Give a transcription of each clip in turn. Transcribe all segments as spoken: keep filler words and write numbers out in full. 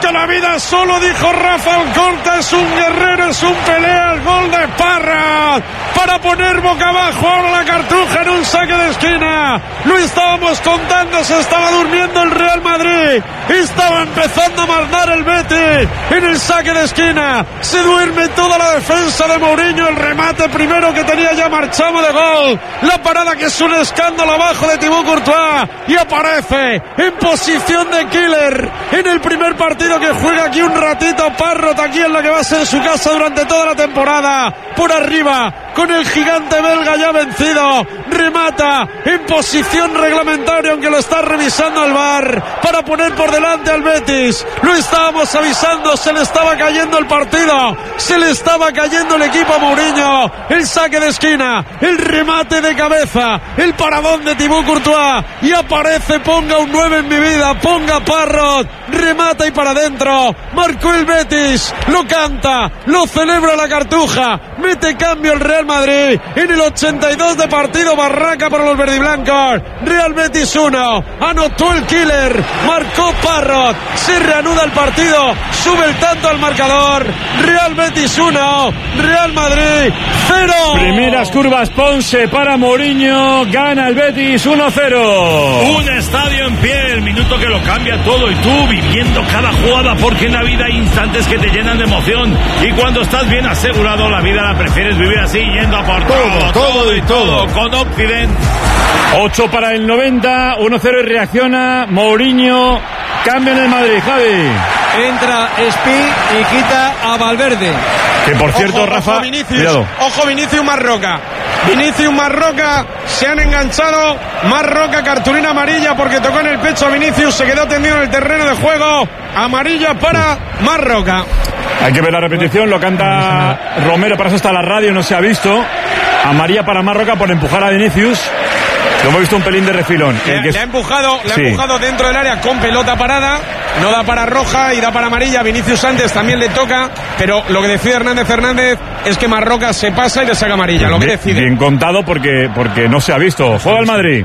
que la vida solo, dijo Rafa Alcorta, es un guerrero, es un pelea, el gol de Parra para poner boca abajo ahora la Cartuja en un saque de esquina. Lo estábamos contando, se estaba durmiendo el Real Madrid, estaba empezando a mandar el Betis en el saque de esquina, se duerme toda la defensa de Mourinho, el remate primero que tenía ya marchado de gol, la parada que es un escándalo abajo de Thibaut Courtois, y aparece en posición de killer en el primer partido que juega aquí un ratito Parrot, aquí en la que va a ser su casa durante toda la temporada, por arriba con el gigante belga ya vencido, remata en posición reglamentaria, aunque lo está revisando el V A R para poner por delante al Betis. Lo estábamos avisando, se le estaba cayendo el partido, se le estaba cayendo el equipo a Mourinho. El saque de esquina, el remate de cabeza, el paradón de Thibaut Courtois, y aparece, ponga un nueve en mi vida, ponga Parrot, remata y para adentro, marcó el Betis, lo canta, lo celebra la Cartuja, mete cambio el Real Madrid en el ochenta y dos de partido, barraca para los verdiblancos. Real Betis uno, anotó el killer, marcó Parrot, se reanuda el partido, sube el tanto al marcador. Real Betis uno, Real Madrid cero. Primeras curvas Ponce para Mourinho, gana el Betis uno cero. Un estadio en pie, el minuto que lo cambia todo, y tú viviendo cada jugada, porque en la vida hay instantes que te llenan de emoción, y cuando estás bien asegurado la vida la prefieres vivir así, yendo a por todo, todo, todo y todo, con Occident. ocho para el noventa, uno cero y reacciona Mourinho, cambio en el Madrid, Javi. Entra Espi y quita a Valverde. Que por cierto, ojo, Rafa, ojo Vinicius, cuidado. ojo Vinicius Marroca. Vinicius Marroca, se han enganchado. Marroca, cartulina amarilla porque tocó en el pecho a Vinicius, se quedó tendido en el terreno de juego. Amarilla para Marroca. Hay que ver la repetición, lo canta Romero, para eso está la radio, no se ha visto. Amarilla para Marroca por empujar a Vinicius. Lo hemos visto un pelín de refilón. Le, que... le ha empujado, le sí. ha empujado dentro del área con pelota parada. No da para roja y da para amarilla. Vinicius antes también le toca, pero lo que decide Hernández Fernández es que Marroca se pasa y le saca amarilla. Lo que bien, decide. Bien contado porque, porque no se ha visto. Juega el Madrid.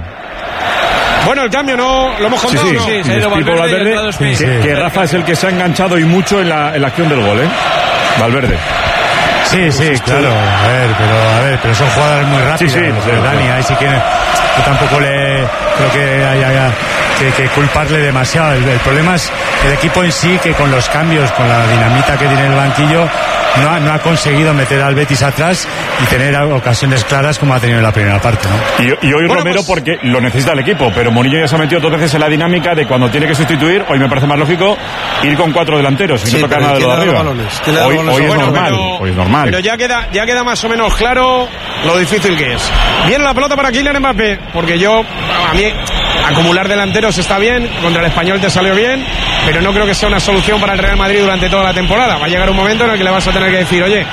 Bueno, el cambio no lo hemos contado. Sí, sí, ¿no? sí, se ha ido Valverde, Valverde, sí, sí. que, que Rafa es el que se ha enganchado y mucho en la, en la acción del gol, ¿eh? Valverde. Sí, sí, claro. A ver, pero a ver, pero son jugadas muy rápidas. Sí, sí, los de sí, Dani, claro. ahí sí que yo tampoco le creo que haya, haya que, que culparle demasiado. El, el problema es el equipo en sí, que con los cambios, con la dinamita que tiene el banquillo, no ha, no ha conseguido meter al Betis atrás y tener ocasiones claras como ha tenido en la primera parte, ¿no? Y, y hoy bueno, Romero pues... porque lo necesita el equipo, pero Mourinho ya se ha metido dos veces en la dinámica de cuando tiene que sustituir. Hoy me parece más lógico ir con cuatro delanteros y sí, no tocar nada de lo de arriba. Hoy, hoy es bueno, normal, pero, hoy es normal. Pero ya queda, ya queda más o menos claro lo difícil que es. Viene la pelota para Kylian Mbappé, porque yo, a mí, acumular delanteros está bien, contra el Español te salió bien, pero no creo que sea una solución para el Real Madrid durante toda la temporada. Va a llegar un momento en el que le vas a tener que decir, oye,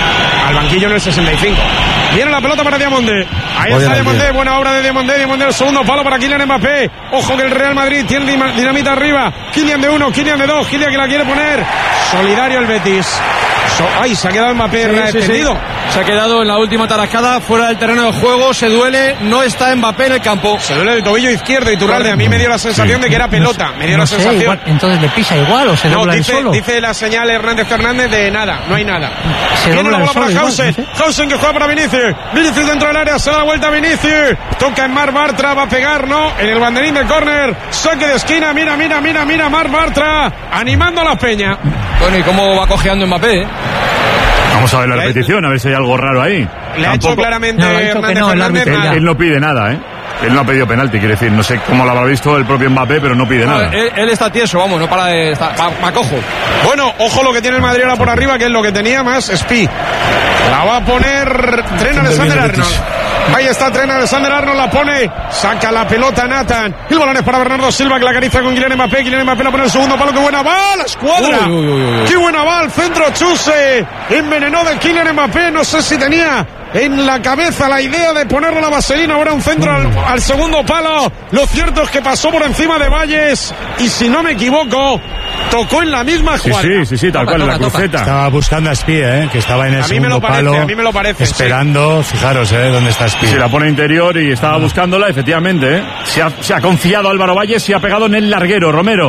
al banquillo en el sesenta y cinco. Viene la pelota para Diamandé. Ahí Oye, está Diamandé, bien. buena obra de Diamandé. Diamandé el segundo palo para Kylian Mbappé. Ojo que el Real Madrid tiene dinamita arriba. Kylian de uno, Kylian de dos. Kylian que la quiere poner. Solidario el Betis. So, ay, se ha quedado Mbappé Sí, sí, sí. Se ha quedado en la última tarascada fuera del terreno de juego, se duele, no está Mbappé en el campo. Se duele el tobillo izquierdo y Turralde. A mí me dio la sensación Sí. de que era pelota. Me dio no la sé, sensación. igual, entonces le pisa igual o se No, dobla dice, el solo. dice la señal Hernández Fernández de nada, no hay nada. Se Viene la dobla bola el para solo Hausen. igual, no sé. Hausen que juega para Vinicius. Vinicius dentro del área, se da la vuelta a Vinicius. Toca en Marc Bartra, va a pegar, ¿no? En el banderín del córner. Saque de esquina, mira, mira, mira, mira, Marc Bartra. Animando a la Peña. Bueno, ¿y cómo va cojeando Mbappé? ¿eh? Vamos a ver la Le ha- repetición, a ver si hay algo raro ahí. Le ha hecho Tampoco- claramente No, ha dicho que Hernández no, el Fernández. árbitro Él, nada. ya. él no pide nada, ¿eh? Él no ha pedido penalti, quiere decir, no sé cómo lo habrá visto el propio Mbappé, pero no pide No, nada. él, él está tieso, vamos, no para de... Está, va, va cojo. Bueno, ojo lo que tiene el Madrid ahora por arriba, que es lo que tenía más Spi. La va a poner Trent Alexander-Arnold. Ahí está Trent Alexander-Arnold, la pone, saca la pelota Nathan. El balón es para Bernardo Silva, que la acaricia con Kylian Mbappé. Kylian Mbappé la pone el segundo palo, qué buena va, la escuadra. Uy, uy, uy, uy. Qué buena va, el centro Chuse. Envenenó de Kylian Mbappé, no sé si tenía en la cabeza la idea de ponerle la vaselina, ahora un centro al, al segundo palo. Lo cierto es que pasó por encima de Valles y si no me equivoco, tocó en la misma Sí, jugada. sí, sí, sí, tal Toca, cual, en la toca, toca. cruceta. Estaba buscando a Espía, ¿eh? Que estaba en el A mí me segundo lo parece, palo, a mí me lo parece, esperando, fijaros, ¿eh? Dónde está Y Espía. se la pone interior y estaba buscándola, efectivamente, ¿eh? Se ha, se ha confiado Álvaro Valles y ha pegado en el larguero, Romero.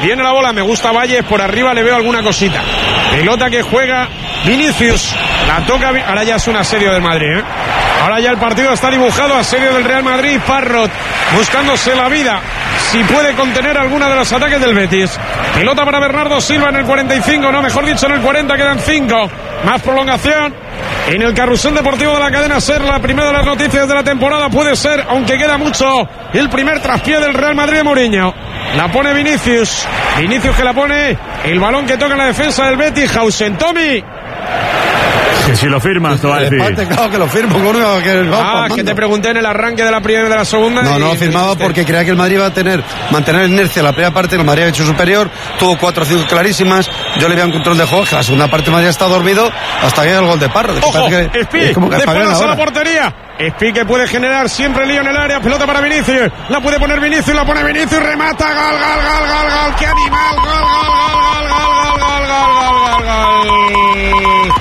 Viene la bola, me gusta Valles, por arriba le veo alguna cosita. Pelota que juega Vinicius. La toca, ahora ya es un asedio del Madrid, ¿eh? Ahora ya el partido está dibujado, asedio del Real Madrid. Parrot buscándose la vida, si puede contener alguna de los ataques del Betis. Pelota para Bernardo Silva en el cuarenta y cinco, no, mejor dicho en el cuarenta, quedan cinco. Más prolongación en el carrusel deportivo de la cadena SER. La primera de las noticias de la temporada puede ser, aunque queda mucho, el primer traspié del Real Madrid de Mourinho. La pone Vinicius. Vinicius que la pone, el balón que toca en la defensa del Betis. Hausen, Tommy. Que si lo firmas, tú, el empate, claro que lo firmo. Con que no, ah, que te pregunté en el arranque de la primera y de la segunda. No, no lo firmaba porque creía que el Madrid iba a tener, mantener inercia la primera parte. El Madrid ha hecho superior, tuvo cuatro o cinco clarísimas. Yo le vi un control de juego, que la segunda parte el Madrid ha estado dormido hasta que llega el gol de Parra. Ojo, Espi, después a la portería. Espi que puede generar siempre lío en el área. Pelota para Vinicius, la puede poner Vinicius, la pone Vinicius, remata, gol, gol, gol, gol, gol. ¡Qué animal! Gol, gol, gol, gol, gol, gol, gol, gol, gol.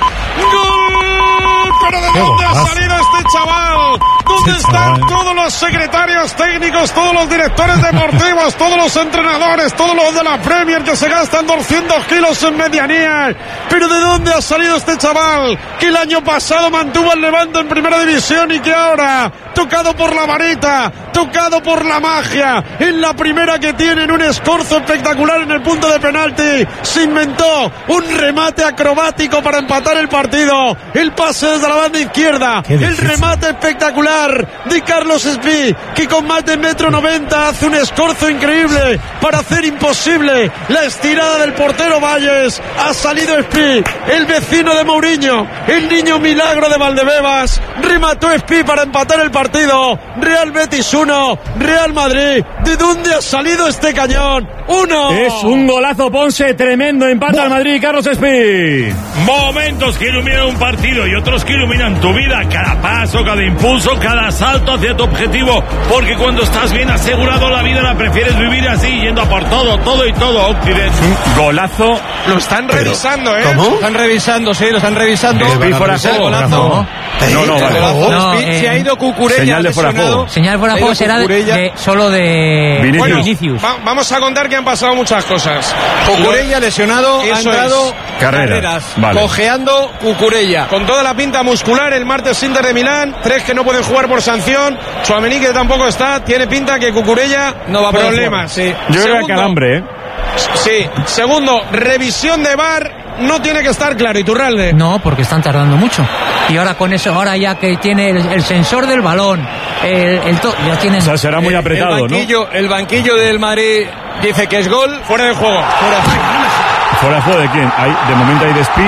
¿Pero de dónde ha salido este chaval? ¿Dónde están todos los secretarios técnicos, todos los directores deportivos, todos los entrenadores, todos los de la Premier que se gastan doscientos kilos en medianía? ¿Pero de dónde ha salido este chaval? Que el año pasado mantuvo al Levante en primera división y que ahora, tocado por la varita, tocado por la magia, en la primera que tienen un escorzo espectacular en el punto de penalti, se inventó un remate acrobático para empatar el partido. El pase desde la banda izquierda, el remate espectacular de Carlos Espi, que con más de metro noventa hace un escorzo increíble para hacer imposible la estirada del portero Valles. Ha salido Espi, el vecino de Mourinho, el niño milagro de Valdebebas. Remató Espi para empatar el partido. Real Betis uno, Real Madrid. ¿De dónde ha salido este cañón? Uno. Es un golazo, Ponce, tremendo. Empata al Madrid, Carlos Espi. Momentos que iluminan un partido y otros que iluminan tu vida. Cada paso, cada impulso, cada salto hacia tu objetivo. Porque cuando estás bien asegurado la vida la prefieres vivir así, yendo a por todo, todo y todo. Occidente. Un golazo. Lo están Pero, revisando, ¿eh? ¿Cómo? Lo están revisando, sí, lo están revisando. Espi fuera de juego. No, no, no, vale. no eh, se ha ido Cucurella. Señal de fuera de juego. Señal fuera de juego será de, de, solo de Vinicius. Bueno, Vinicius. Va, vamos a contar que han pasado muchas cosas. Cucurella lesionado, ha entrado Carreras, Carreras vale. cojeando Cucurella. Con toda la pinta muscular, el martes Inter de Milán, tres que no pueden jugar por sanción, Tchouaméni que tampoco está, tiene pinta que Cucurella no va a problemas. Sí. Yo creo que calambre, ¿eh? Sí. Segundo, revisión de V A R, no tiene que estar claro, Iturralde. No, porque están tardando mucho. Y ahora con eso, ahora ya que tiene el, el sensor del balón, el, el to, ya tienen... O sea, será muy apretado, el banquillo, ¿no? El banquillo del Madrid dice que es gol. Fuera de juego. Fuera de juego. ¿Fuera de juego de quién? Hay, de momento hay de Espi.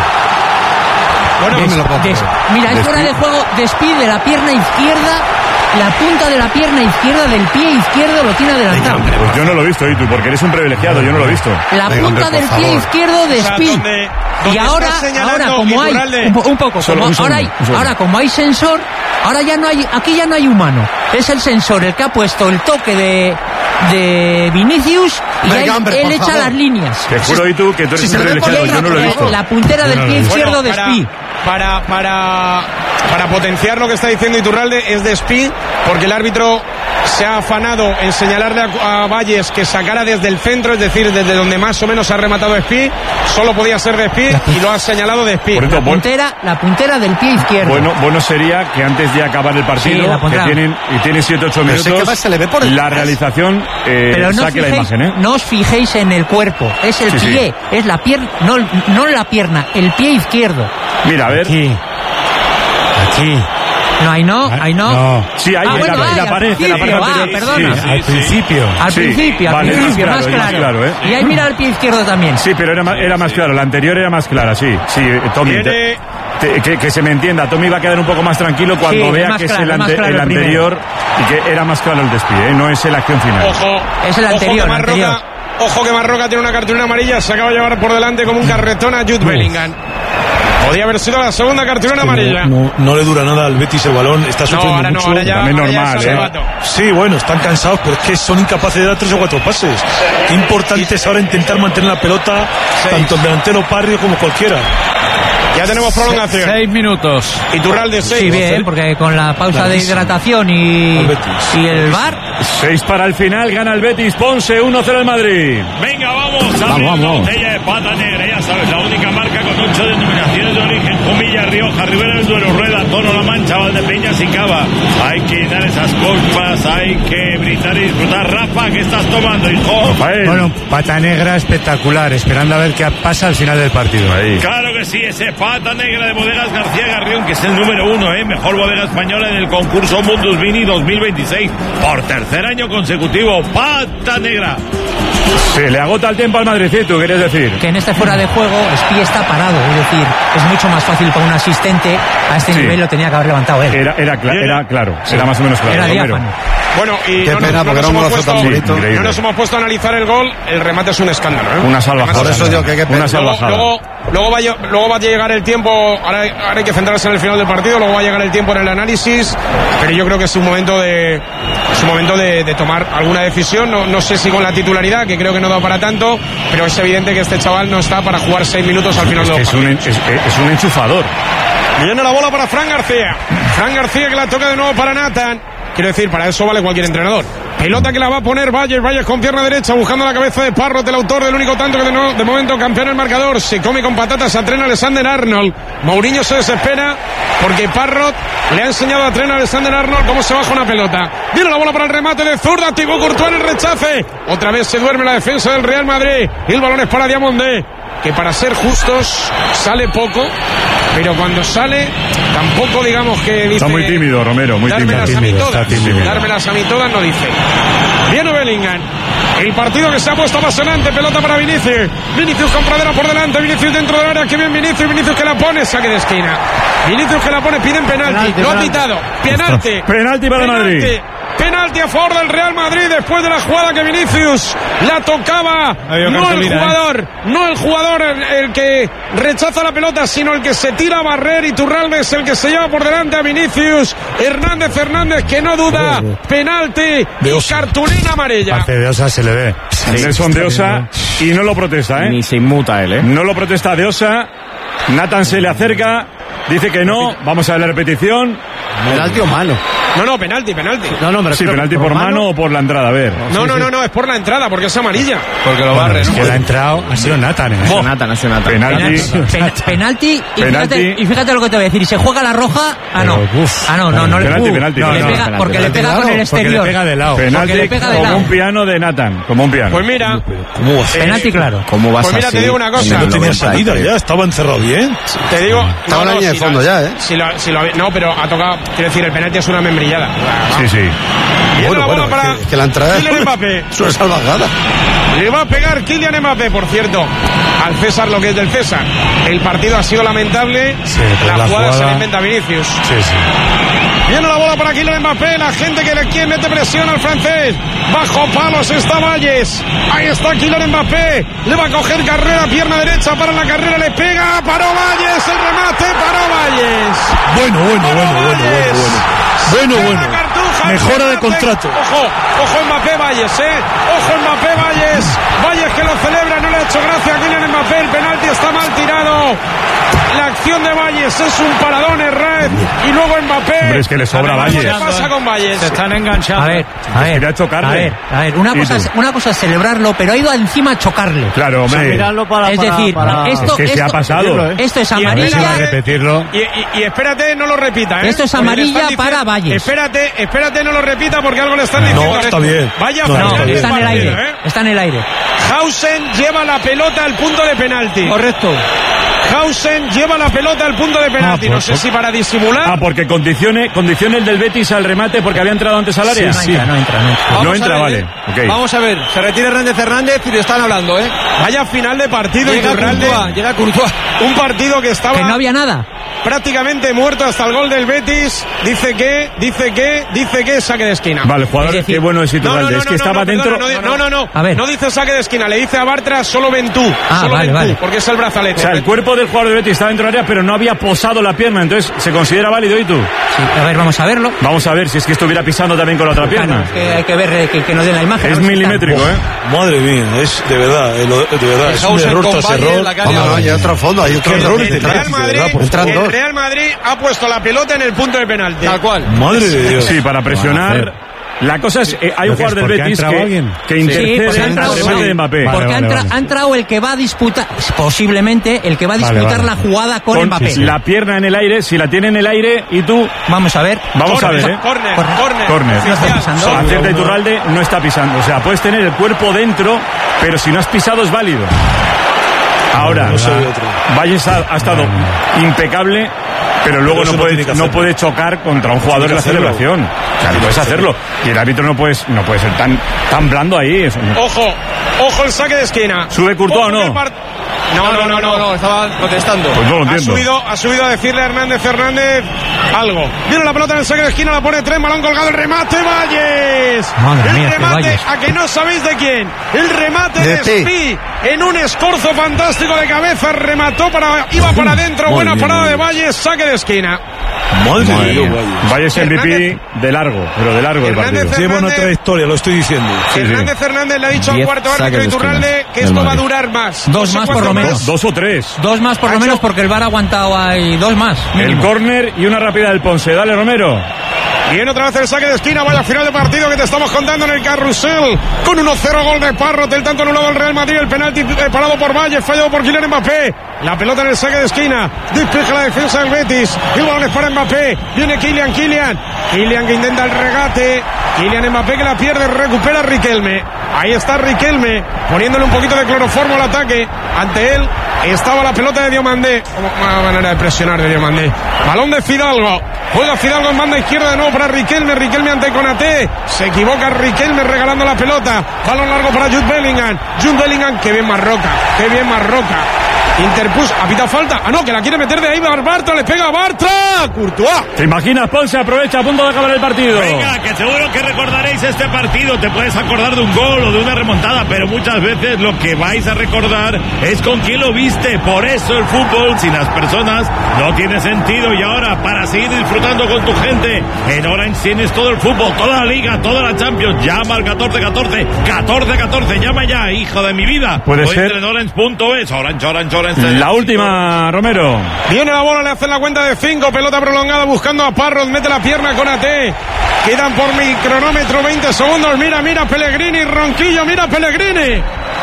Bueno, des, des, mira, es fuera de juego de Espi de la pierna izquierda. La punta de la pierna izquierda del pie izquierdo lo tiene adelantado. Pues yo no lo he visto, y tú, porque eres un privilegiado, yo no lo he visto. La Venga, punta hombre, del por pie favor. izquierdo de O sea, Espi. donde- donde Y ahora, está señalando ahora como hay Iturralde. un, un poco, Solo como un segundo, ahora hay, un segundo. ahora como hay sensor, ahora ya no hay, aquí ya no hay humano. Es el sensor el que ha puesto el toque de de Vinicius y Venga, ahí hombre, él por echa favor. las líneas. Te juro, y tú, que tú eres Si un se le ve por privilegiado, yo no lo he La- visto. La puntera del pie izquierdo Bueno, de para, Espi. para, para, para potenciar lo que está diciendo Iturralde, es de Espi, porque el árbitro se ha afanado en señalarle a, a Valles que sacara desde el centro, es decir, desde donde más o menos ha rematado Espi. Solo podía ser de Espi y lo ha señalado de Espi. Por eso, La bueno, puntera, la puntera del pie izquierdo. bueno, bueno sería que antes de acabar el partido, Sí, la que pondrá. tienen y tiene siete ocho Pero sé minutos, que va, se le ve por el- la realización eh, Pero no os, saque la fijéis, imagen, ¿eh? no os fijéis en el cuerpo, es el Sí, sí. pie, es la pierna, no, no la pierna, el pie izquierdo. Mira, a ver. Aquí. Aquí. No, ahí no, ahí no. No. Sí, ahí Ah, en bueno, la, en ahí, la al pared, en la principio, pared ah, anterior. perdona. Sí, sí. Al principio. Al Sí, principio, al vale, principio, más más claro, claro. más claro, ¿eh? Y ahí mira el pie izquierdo también. Sí, pero era más, era más claro. La anterior era más clara, sí. Sí, eh, Tommy. Tiene- te- te- que, que se me entienda. Tommy va a quedar un poco más tranquilo cuando Sí, vea más que claro, es el, más ante- claro el el primero. anterior y que era más claro el despido, ¿eh? No es la acción final. Ojo, Es el ojo anterior, que el Marroca, anterior. ojo que Marroca tiene una cartulina amarilla, se acaba de llevar por delante como un carretón a Jude Bellingham. Podía haber sido la segunda cartulina amarilla. No, no le dura nada al Betis el balón, está No, sufriendo ahora no, mucho. ahora ya, También ahora ya normal, es ¿eh? arrebato. Sí, bueno, están cansados, pero es que son incapaces de dar tres o cuatro pases. Qué importante es ahora intentar mantener la pelota, tanto el delantero Parrio como cualquiera. Ya tenemos prolongación. Seis minutos. Iturralde seis. Sí, bien, porque con la pausa de hidratación y, y el bar. Seis para el final, gana el Betis. Ponce, uno cero el Madrid. Venga, vamos a abrir una botella de pata negra. Ya sabes, la única marca con ocho denominaciones de origen. Comilla, Rioja, Ribera del Duero, Rueda, Toro, La Mancha, Valdepeñas y Cava. Hay que dar esas copas, hay que brindar y disfrutar. Rafa, ¿qué estás tomando, hijo? Rafael. Bueno, pata negra espectacular, esperando a ver qué pasa al final del partido. Ahí. Claro que sí, ese pata negra de Bodegas García Garrión, que es el número uno, ¿eh? Mejor bodega española en el concurso Mundus Vini dos mil veintiséis. Por tercer año consecutivo, pata negra. Se le agota el tiempo al Madrid, ¿tú quieres decir? Que en este fuera de juego Espí está parado, es decir, es mucho más fácil para un asistente. A este Sí. nivel lo tenía que haber levantado él. Era, era, cla- era claro, Sí. era más o menos claro. Era Romero. diáfano. Bueno, y Qué no, pena, nos- no porque nos era un hemos golazo puesto, tan bonito. Increíble. no nos hemos puesto a analizar el gol. El remate es un escándalo, ¿eh? Una salvajada. Por eso digo que qué pena. Una salvajada. Luego, luego, va a, lle- luego va a llegar el tiempo, ahora, ahora hay que centrarse en el final del partido, luego va a llegar el tiempo en el análisis, pero yo creo que es un momento de es un momento de, de tomar alguna decisión, no, no sé si con la titularidad, que creo que no da para tanto, pero es evidente que este chaval no está para jugar seis minutos al final Es, de que los es, un, en- partidos. es, es un enchufador. Viene la bola para Fran García. Fran García que la toca de nuevo para Nathan. Quiero decir, para eso vale cualquier entrenador. Pelota que la va a poner Valles, Valles con pierna derecha, buscando la cabeza de Parrot, el autor del único tanto que de, no, de momento campeón el marcador. Se come con patatas a Trent Alexander-Arnold. Mourinho se desespera porque Parrot le ha enseñado a Trent Alexander-Arnold cómo se baja una pelota. Viene la bola para el remate de zurda, Thibaut Courtois en el rechace. Otra vez se duerme la defensa del Real Madrid. Y el balón es para Diamondé, que para ser justos sale poco, pero cuando sale tampoco digamos que dice... Está muy tímido, Romero, muy tímido. Dármelas a mí Tímido, todas, está tímido. dármelas a mí todas no dice. Viene Bellingham. El partido que se ha puesto apasionante, pelota para Vinicius. Vinicius con Pradera por delante, Vinicius dentro del área, que bien Vinicius, Vinicius que la pone, saque de esquina. Vinicius que la pone, piden penalti, Penalti, lo ha penalti. pitado, penalti. Penalti para el Madrid. Penalti a favor del Real Madrid después de la jugada que Vinicius la tocaba. Había No el cartulina, jugador, no el jugador el, el que rechaza la pelota, sino el que se tira a barrer. Y Turralde es el que se lleva por delante a Vinicius. Hernández Hernández que no duda. Penalti y cartulina amarilla. Parte de Osa se le ve. Nelson de Osa y no lo protesta, ¿eh? Ni se inmuta él, ¿eh? No lo protesta de Osa. Nathan se le acerca, dice que no. Vamos a ver la repetición. ¿Penalti o mano? No, no, penalti, penalti. No, no, me Sí, refiero penalti que por mano o por la entrada, a ver. No, no, no, no, es por la entrada, porque es amarilla. Porque lo Bueno, barre, es ¿no? que la ha entrado, ha sido Nathan. ¿eh? Oh. Nathan, ha sido Nathan. Penalti. Pen- penalti, y, Penalti. Fíjate, y fíjate lo que te voy a decir. Y se juega la roja. Ah, no. Pero, uf. ah, no, no, no le Penalti, uh, penalti. le No, pega, no, penalti, porque le penalti, pega con el Porque le exterior. pega de lado. Porque Penalti le pega de como lado. un piano de Nathan, como un piano. Pues mira, ¿Cómo vas a Penalti, claro. ¿Cómo vas Pues mira, así? te digo una cosa. No No tenía salida ya, estaba encerrado bien. te digo. Estaba en la línea de si fondo la- ya, ¿eh? Si lo, si lo, no, pero ha tocado. Quiero decir, el penalti es una membrillada. Sí, sí. Viene Bueno, la bola bueno, para es que, es que la entrada Kylian Mbappé. es una salvajada. Le va a pegar Kylian Mbappé, por cierto, al César lo que es del César. El partido ha sido lamentable. Sí, pues la, la jugada, se jugada- la inventa Vinicius. Sí, sí. Viene la bola para Kylian Mbappé, la gente que le quiere mete presión al francés. Bajo palos está Valles. Ahí está Kylian Mbappé. Le va a coger carrera, pierna derecha para la carrera, le pega. Paró Valles, el remate, paró Valles. Bueno, bueno, Paró bueno, bueno, bueno, Valles. bueno. Bueno, Queda bueno. Cartuja, Mejora de remate. contrato. Ojo, ojo Mbappé Valles, eh. Ojo Mbappé Valles. Valles que lo celebra, no le ha hecho gracia a Kylian Mbappé. El penalti está mal tirado. La acción de Valles es un paradón, Herrera. Y luego Mbappé. Hombre, es que le sobra ¿Qué Valles. pasa con Valles? Se están enganchando. A ver, a ver. quería chocarle. A ver, a ver. Una ¿Y cosa, tú? es, una cosa es celebrarlo, pero ha ido encima a chocarle. Claro, hombre. para, Es decir, esto, Es que se esto, ha pasado. esto es Y A ver si va a amarilla. repetirlo. Y, y- y espérate, no lo repita, ¿eh? Esto es Porque le amarilla están para Valles. Espérate, espérate, no lo repita porque algo le están No, diciendo. está bien. Vaya No, final No, está del bien. está en el partido, aire. ¿eh? Está en el aire. Hausen lleva la pelota al punto de penalti. Correcto. Hausen lleva la pelota al punto de penalti. Ah, no pues, sé pues. si para disimular. Ah, porque condicione, condicione el del Betis al remate porque había entrado antes al área. No entra, no entra, no entra. No entra, vale. Ok. Vamos a ver, se retira Hernández Hernández y le están hablando, ¿eh? Vaya final de partido, Llega Iturralde. Courtois, llega Courtois. Un partido que estaba. Que no había nada. prácticamente muerto hasta el gol del Betis. Dice que, dice que, dice que saque de esquina. Vale, jugador, es decir, qué bueno es Iturralde. No, no, no, es que no, estaba no, dentro. Perdona, no, no, no, no, no dice saque de esquina, le dice a Bartra solo ven tú. Ah, solo vale, ven vale. tú, porque es el brazalete. O sea, el cuerpo del jugador del Betis estaba dentro del área, pero no había posado la pierna, entonces se considera válido, ¿y tú? Sí, a ver, vamos a verlo. Vamos a ver si es que estuviera pisando también con la otra claro, pierna. Es que hay que ver eh, que, que nos den la imagen. Es milimétrico, ¿eh? Madre mía, es de verdad, de verdad, es un error tras error. No, no, hay otro fondo, hay otro error. El Real Madrid, el Real Madrid ha puesto la pelota en el punto de penalti. Tal cual. Madre de Dios. Sí, para presionar. La cosa es, eh, hay un jugador del Betis que, que intercede sí, al remate de Mbappé. Porque vale, ha, entra, vale. ha entrado el que va a disputar, posiblemente el que va a disputar vale, vale. la jugada con, con Mbappé. La pierna en el aire, si la tiene en el aire y tú... Vamos a ver. Vamos corner, a ver, ¿eh? Corner, corner. corner. corner. No está pisando. Acierta Iturralde, no está pisando. O sea, puedes tener el cuerpo dentro, pero si no has pisado es válido. Ahora, Valles ha, ha estado impecable, pero luego pero no, puede, no puede chocar contra un jugador en la celebración. O sea, no puedes hacerlo. Y el árbitro no puede, no puede ser tan, tan blando ahí. Eso no. Ojo, ojo el saque de esquina. ¿Sube Courtois o no? No, no, no, no, no, estaba protestando. Pues no lo entiendo. Ha subido, ha subido a decirle a Hernández Hernández algo. Viene la pelota en el saque de esquina, la pone tres, balón colgado, el remate Valles. Madre el mía, remate, Valles. a que no sabéis de quién. El remate de, de Spi en un escorzo fantástico de cabeza, remató para, iba para adentro, buena bien, parada de Valles, saque de esquina. Madre mía, Valles M V P de largo, pero de largo Hernández, el partido. Lleva una trayectoria, lo estoy diciendo. Sí, Hernández sí. Hernández le ha dicho al cuarto árbitro Iturralde que esto va a durar más. Dos más por lo menos. Dos o tres. Dos más por lo menos porque el V A R ha aguantado ahí dos más. El córner y una rápida del Ponce. Dale, Romero. Viene otra vez el saque de esquina, vaya final de partido que te estamos contando en el carrusel. Con uno cero gol de Parrot, el tanto anulado al Real Madrid, el penalti eh, parado por Valle, fallado por Kylian Mbappé. La pelota en el saque de esquina, despeja la defensa del Betis. El balón es para Mbappé, viene Kylian, Kylian. Kylian que intenta el regate. Kylian Mbappé que la pierde, recupera Riquelme. Ahí está Riquelme, poniéndole un poquito de cloroformo al ataque. Ante él estaba la pelota de Diomandé. Una manera de presionar de Diomandé. Balón de Fidalgo. Juega Fidalgo en banda izquierda de nuevo para Riquelme. Riquelme ante Konaté. Se equivoca Riquelme regalando la pelota. Balón largo para Jude Bellingham. Jude Bellingham, que bien Marroca. Que bien Marroca. Interpuso, ha pitado falta. Ah, no, que la quiere meter de ahí. Bartra, le pega a Bartra. Courtois. ¿Te imaginas, Ponce? Aprovecha a punto de acabar el partido. Venga, que seguro que recordaréis este partido. Te puedes acordar de un gol o de una remontada, pero muchas veces lo que vais a recordar es con quién lo viste. Por eso el fútbol sin las personas no tiene sentido. Y ahora, para seguir disfrutando con tu gente, en Orange tienes todo el fútbol, toda la liga, toda la Champions. Llama al catorce catorce. catorce catorce. Llama ya, hijo de mi vida. Puede o ser. en orange punto es. Orange, Orange, Orange. La última, Romero. Viene la bola, le hacen la cuenta de cinco. Pelota prolongada buscando a Parrot. Mete la pierna con A T. Quedan por mi cronómetro veinte segundos. Mira, mira Pellegrini. Ronquillo, mira Pellegrini.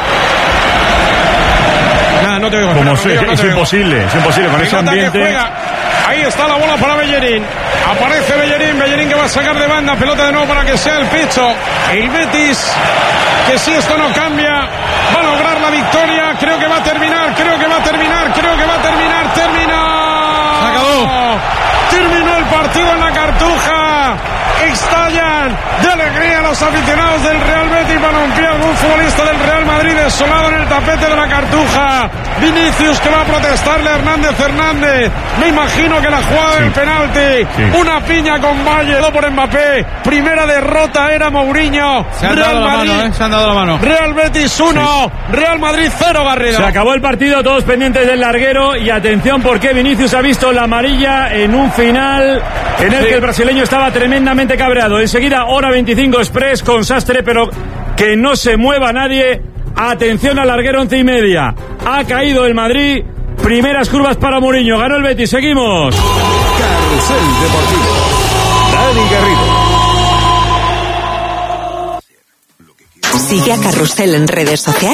Nada, no te oigo. Como espera, sé, no es te imposible, oigo. es imposible con ese ambiente. Ahí está la bola para Bellerín. Aparece Bellerín, Bellerín que va a sacar de banda. Pelota de nuevo para que sea el pecho. El Betis, que si esto no cambia, va a lograr la victoria. Creo que va a terminar, creo que va a terminar, creo que va a terminar. Termina. Se acabó. Terminó el partido en la Cartuja. Estallan de alegría los aficionados del Real Betis. Balompié, algún futbolista del Real Madrid desolado en el tapete de la Cartuja. Vinicius que va a protestarle a Hernández Hernández. Me imagino que la jugada sí. del penalti. Sí. Una piña con Valle, do por Mbappé. Primera derrota era Mourinho. Se han Real dado Madrid, la mano, ¿eh? Se han dado la mano. Real Betis uno, sí. Real Madrid cero, Garrido. Se acabó el partido, todos pendientes del larguero. Y atención porque Vinicius ha visto la amarilla en un final en el sí. que el brasileño estaba tremendamente cabreado. Enseguida, hora veinticinco express con Sastre, pero que no se mueva nadie. Atención al larguero, once y media. Ha caído el Madrid. Primeras curvas para Mourinho. Ganó el Betis. Seguimos. Carrusel Deportivo. Dani Garrido. Sigue a Carrusel en redes sociales.